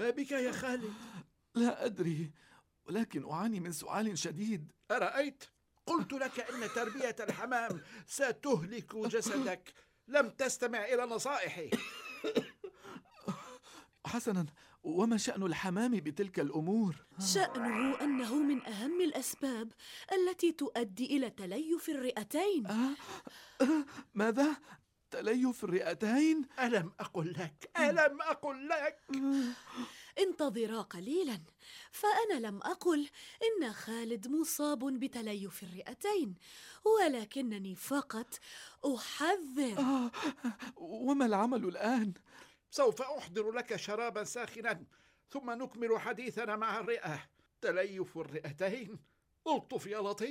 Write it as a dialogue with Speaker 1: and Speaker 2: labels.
Speaker 1: ما بك يا خالد؟
Speaker 2: لا أدري، ولكن أعاني من سعال شديد.
Speaker 1: أرأيت؟ قلت لك إن تربية الحمام ستهلك جسدك. لم تستمع إلى نصائحي.
Speaker 2: حسنا، وما شأن الحمام بتلك الأمور؟
Speaker 3: شأنه أنه من أهم الأسباب التي تؤدي إلى تليف الرئتين.
Speaker 2: ماذا؟ تليف الرئتين؟
Speaker 1: ألم أقل لك؟
Speaker 3: انتظرا قليلا، فأنا لم أقل إن خالد مصاب بتليف الرئتين، ولكنني فقط أحذر.
Speaker 2: وما العمل الآن؟
Speaker 1: سوف أحضر لك شرابا ساخنا، ثم نكمل حديثنا مع الرئة. تليف الرئتين؟ ألطف يا لطيف.